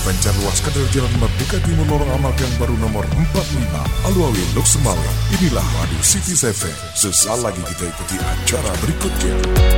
Banjarluas Kadal Jalan Merdeka Timur Lorong Amal yang baru nomor 45 Aluawi Lok Semawe. Inilah Radio City 7. Sesaat lagi kita ikuti acara berikutnya.